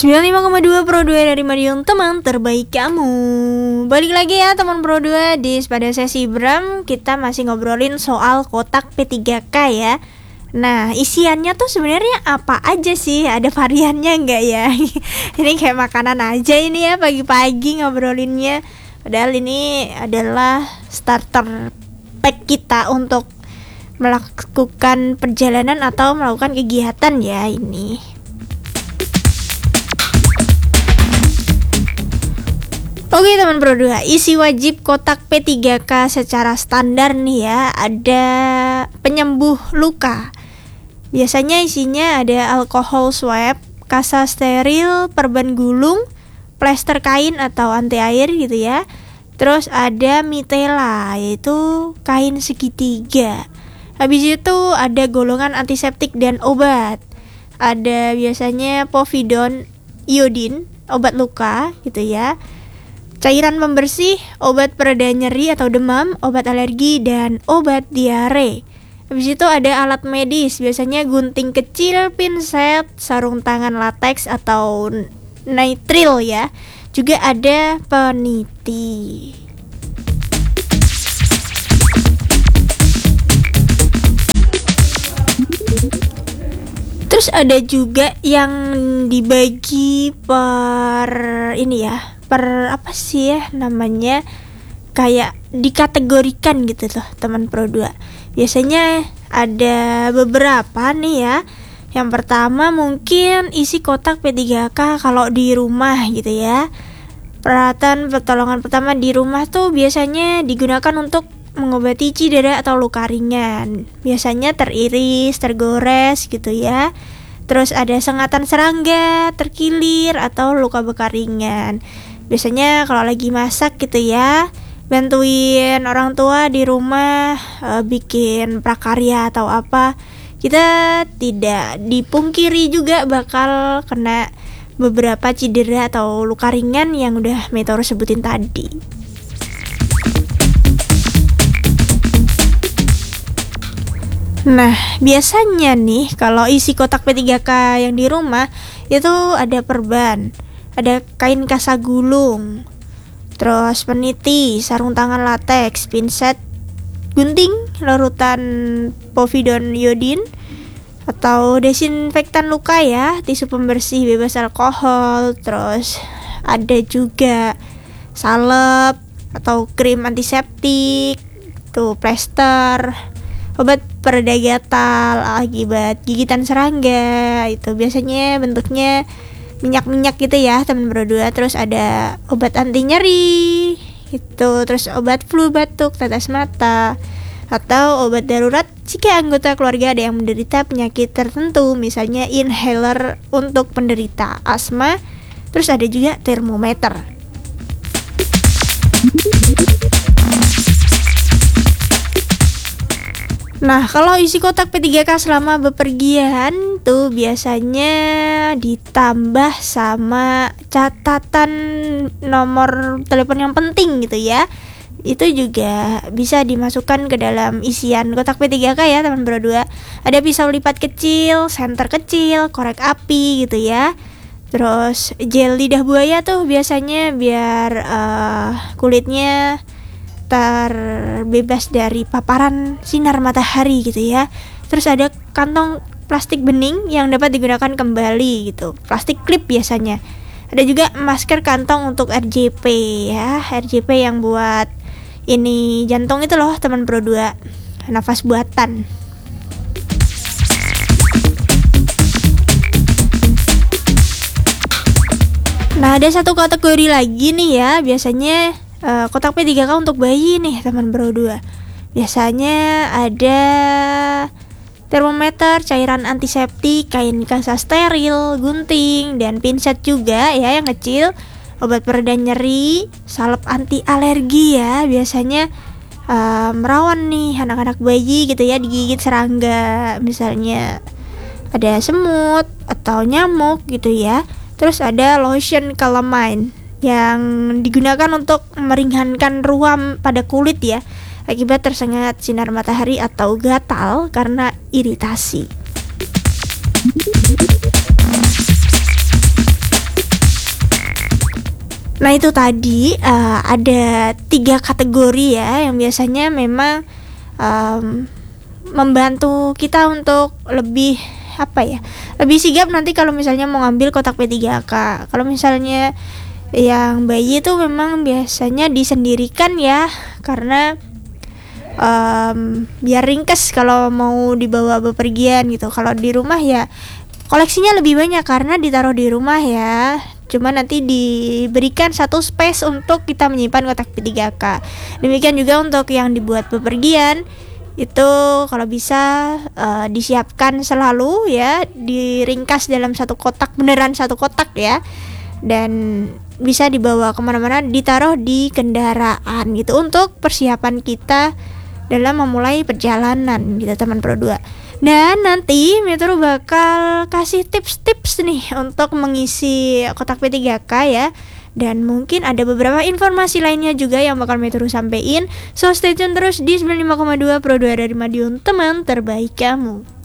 95,2 Pro 2 dari Madiun, teman terbaik kamu. Balik lagi ya teman Pro 2. Pada sesi Bram kita masih ngobrolin soal kotak P3K ya. Nah, isiannya tuh sebenarnya apa aja sih? Ada variannya enggak ya? Ini kayak makanan aja ini ya pagi-pagi ngobrolinnya. Padahal ini adalah starter pack kita untuk melakukan perjalanan atau melakukan kegiatan ya ini. Oke teman Pro 2, isi wajib kotak P3K secara standar nih ya. Ada penyembuh luka. Biasanya isinya ada alkohol swab, kasa steril, perban gulung, plester kain atau anti air gitu ya. Terus ada mitela, yaitu kain segitiga. Habis itu ada golongan antiseptik dan obat. Ada biasanya povidone iodin, obat luka gitu ya. Cairan pembersih, obat pereda nyeri atau demam, obat alergi, dan obat diare. Habis itu ada alat medis, biasanya gunting kecil, pinset, sarung tangan latex atau nitril ya. Juga ada peniti. Terus ada juga yang dibagi per ini ya, per apa sih ya namanya, kayak dikategorikan gitu loh teman Pro 2. Biasanya ada beberapa nih ya. Yang pertama mungkin isi kotak P3K kalau di rumah gitu ya. Peralatan pertolongan pertama di rumah tuh biasanya digunakan untuk mengobati cedera atau luka ringan. Biasanya teriris, tergores gitu ya. Terus ada sengatan serangga, terkilir atau luka bekar ringan. Biasanya kalau lagi masak gitu ya, bantuin orang tua di rumah bikin prakarya atau apa, kita tidak dipungkiri juga bakal kena beberapa cedera atau luka ringan yang udah Meteor sebutin tadi. Nah, biasanya nih kalau isi kotak P3K yang di rumah itu ada perban, ada kain kasa gulung, terus peniti, sarung tangan latex, pinset, gunting, larutan povidone iodin atau desinfektan luka ya, tisu pembersih bebas alkohol, terus ada juga salep atau krim antiseptik, tuh plester, obat pereda gatal akibat gigitan serangga. Itu biasanya bentuknya minyak-minyak gitu ya teman Pro 2. Terus ada obat anti nyeri gitu, terus obat flu, batuk, tetes mata, atau obat darurat jika anggota keluarga ada yang menderita penyakit tertentu, misalnya inhaler untuk penderita asma. Terus ada juga termometer. Nah, kalau isi kotak P3K selama bepergian tuh biasanya ditambah sama catatan nomor telepon yang penting gitu ya. Itu juga bisa dimasukkan ke dalam isian kotak P3K ya teman Pro 2. Ada pisau lipat kecil, senter kecil, korek api gitu ya. Terus gel lidah buaya tuh biasanya biar kulitnya terbebas dari paparan sinar matahari gitu ya. Terus ada kantong plastik bening yang dapat digunakan kembali gitu, plastik klip biasanya. Ada juga masker kantong untuk RJP ya, RJP yang buat ini jantung itu loh teman Pro 2, nafas buatan. Nah, ada satu kategori lagi nih ya, biasanya kotak P3K untuk bayi nih teman Pro 2. Biasanya ada termometer, cairan antiseptik, kain kasa steril, gunting, dan pinset juga ya yang kecil, obat pereda nyeri, salep anti alergi ya. Biasanya merawan nih anak-anak bayi gitu ya, digigit serangga, misalnya ada semut atau nyamuk gitu ya. Terus ada lotion calamine yang digunakan untuk meringankan ruam pada kulit ya, akibat tersengat sinar matahari atau gatal karena iritasi. Nah itu tadi ada 3 kategori ya yang biasanya memang membantu kita untuk lebih lebih sigap nanti kalau misalnya mau ngambil kotak P3K. Kalau misalnya yang bayi itu memang biasanya disendirikan ya, karena biar ringkes kalau mau dibawa bepergian gitu. Kalau di rumah ya koleksinya lebih banyak karena ditaruh di rumah ya. Cuma nanti diberikan satu space untuk kita menyimpan kotak P3K. Demikian juga untuk yang dibuat bepergian, itu kalau bisa disiapkan selalu ya, diringkas dalam satu kotak, beneran satu kotak ya, dan bisa dibawa kemana-mana, ditaruh di kendaraan gitu untuk persiapan kita dalam memulai perjalanan gitu teman Pro 2. Dan nanti Metro bakal kasih tips-tips nih untuk mengisi kotak P3K ya. Dan mungkin ada beberapa informasi lainnya juga yang bakal Metro sampein. So stay tune terus di 95,2 Pro 2 dari Madiun, teman terbaik kamu.